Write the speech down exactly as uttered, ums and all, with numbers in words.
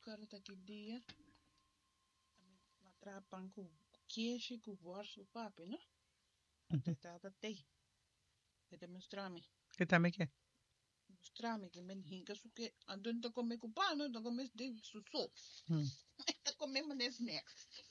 buscar aquele dia. Atrapan com queijo, com borso, papi, ¿no? Trataba de que mostrarme. ¿Qué también qué? Mostrarme que me hinca su que ando en comer con pan, no comer de su so. Está comendo nesse snack.